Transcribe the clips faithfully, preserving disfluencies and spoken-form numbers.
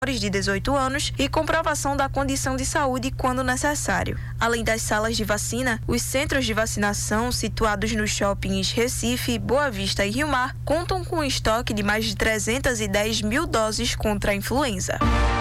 de dezoito anos e comprovação da condição de saúde quando necessário. Além das salas de vacina, os centros de vacinação situados nos shoppings Recife, Boa Vista e Rio Mar contam com um estoque de mais de trezentas e dez mil doses contra a influenza.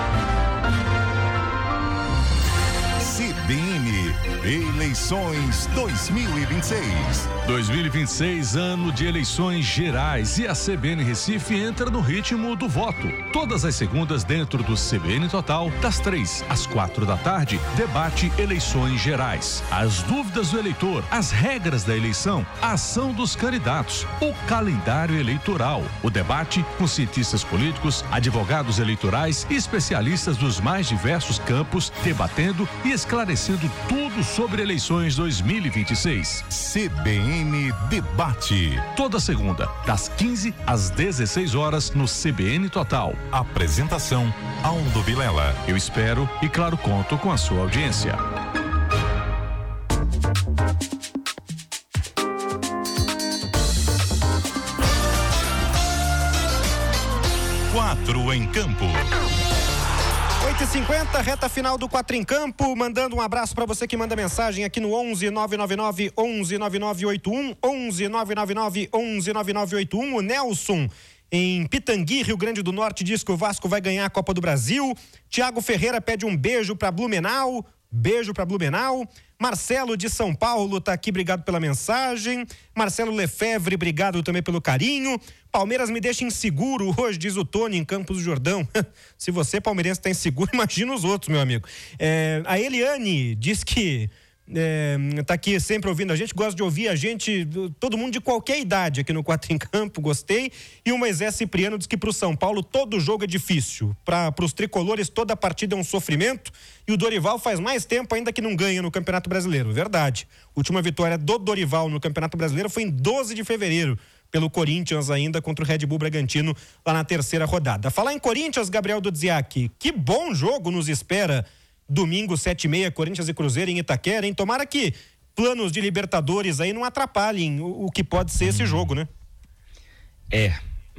C B N Eleições dois mil e vinte e seis. dois mil e vinte e seis, ano de eleições gerais, e a C B N Recife entra no ritmo do voto. Todas as segundas dentro do C B N Total, das três às quatro da tarde, debate eleições gerais. As dúvidas do eleitor, as regras da eleição, a ação dos candidatos, o calendário eleitoral, o debate com cientistas políticos, advogados eleitorais e especialistas dos mais diversos campos, debatendo e esclarecendo tudo sobre eleições dois mil e vinte e seis. C B N Debate. Toda segunda, das quinze às dezesseis horas, no C B N Total. Apresentação: Aldo Vilela. Eu espero e, claro, conto com a sua audiência. Quatro em campo. oito e cinquenta, reta final do Quatro em Campo, mandando um abraço para você que manda mensagem aqui no onze nove nove nove onze nove nove oito um, onze nove nove nove onze nove nove oito um. O Nelson, em Pitangui, Rio Grande do Norte, diz que o Vasco vai ganhar a Copa do Brasil. Tiago Ferreira pede um beijo para Blumenau, beijo para Blumenau. Marcelo de São Paulo tá aqui, obrigado pela mensagem. Marcelo Lefevre, obrigado também pelo carinho. Palmeiras me deixa inseguro hoje, diz o Tony, em Campos do Jordão. Se você, palmeirense, tá inseguro, imagina os outros, meu amigo. É, a Eliane diz que é, tá aqui sempre ouvindo a gente, gosta de ouvir a gente, todo mundo de qualquer idade aqui no Quatro em Campo, gostei. E o Moisés Cipriano diz que pro São Paulo todo jogo é difícil, para pros tricolores toda partida é um sofrimento, e o Dorival faz mais tempo ainda que não ganha no Campeonato Brasileiro, verdade. Última vitória do Dorival no Campeonato Brasileiro foi em doze de fevereiro, pelo Corinthians ainda, contra o Red Bull Bragantino, lá na terceira rodada. Falar em Corinthians, Gabriel Dudziak, que bom jogo nos espera domingo, sete e meia, Corinthians e Cruzeiro em Itaquera, hein? Tomara que planos de Libertadores aí não atrapalhem o, o que pode ser esse jogo, né? É,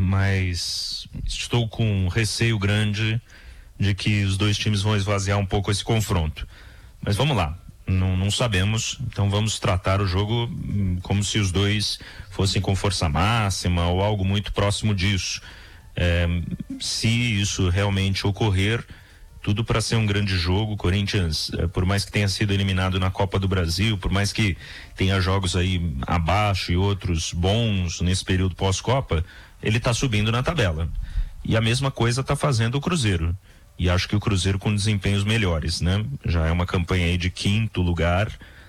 mas estou com um receio grande de que os dois times vão esvaziar um pouco esse confronto. Mas vamos lá, não, não sabemos, então vamos tratar o jogo como se os dois fossem com força máxima ou algo muito próximo disso. É, se isso realmente ocorrer, tudo para ser um grande jogo. Corinthians, por mais que tenha sido eliminado na Copa do Brasil, por mais que tenha jogos aí abaixo e outros bons nesse período pós-Copa, ele está subindo na tabela. E a mesma coisa está fazendo o Cruzeiro. E acho que o Cruzeiro com desempenhos melhores, né? Já é uma campanha aí de quinto lugar.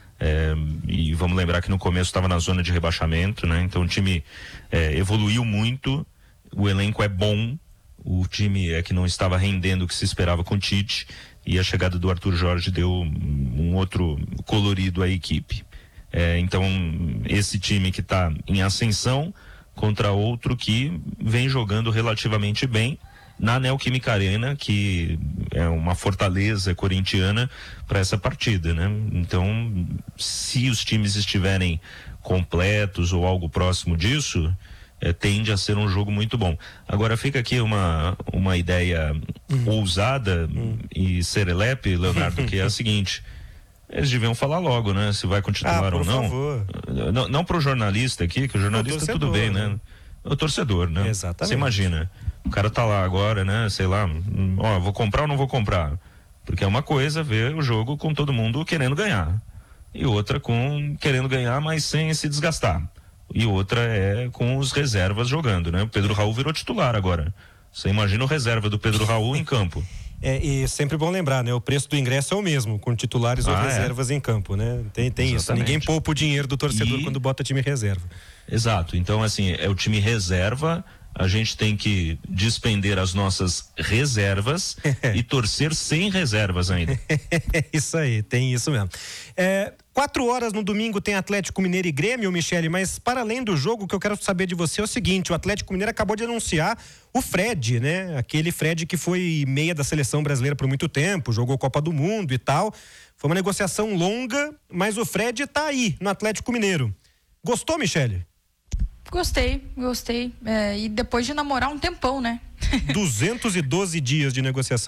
É, e vamos lembrar que no começo estava na zona de rebaixamento, né? Então o time é, evoluiu muito, o elenco é bom. O time é que não estava rendendo o que se esperava com o Tite, e a chegada do Arthur Jorge deu um outro colorido à equipe. É, então, esse time que está em ascensão contra outro que vem jogando relativamente bem na Neoquímica Arena, que é uma fortaleza corintiana para essa partida, né? Então, se os times estiverem completos ou algo próximo disso, É, tende a ser um jogo muito bom. Agora fica aqui uma, uma ideia hum. ousada hum. e serelepe, Leonardo, que é a seguinte: eles deviam falar logo, né? Se vai continuar ah, ou não. Favor. Não, não pro jornalista aqui, que o jornalista tudo bem, né? O torcedor, né? Exatamente. Você imagina, o cara tá lá agora, né? Sei lá, ó, vou comprar ou não vou comprar? Porque é uma coisa ver o jogo com todo mundo querendo ganhar, e outra com querendo ganhar, mas sem se desgastar. E outra é com os reservas jogando, né? O Pedro Raul virou titular agora. Você imagina o reserva do Pedro Raul em campo. É, e sempre bom lembrar, né? O preço do ingresso é o mesmo, com titulares ah, ou reservas é. em campo, né? Tem, tem isso. Ninguém poupa o dinheiro do torcedor e... quando bota time reserva. Exato. Então, assim, é o time reserva. A gente tem que despender as nossas reservas e torcer sem reservas ainda. Isso aí, tem isso mesmo. É, quatro horas no domingo tem Atlético Mineiro e Grêmio, Michele, mas para além do jogo, o que eu quero saber de você é o seguinte: o Atlético Mineiro acabou de anunciar o Fred, né? Aquele Fred que foi meia da seleção brasileira por muito tempo, jogou Copa do Mundo e tal. Foi uma negociação longa, mas o Fred tá aí no Atlético Mineiro. Gostou, Michele? Gostei, gostei. É, e depois de namorar um tempão, né? duzentos e doze dias de negociação.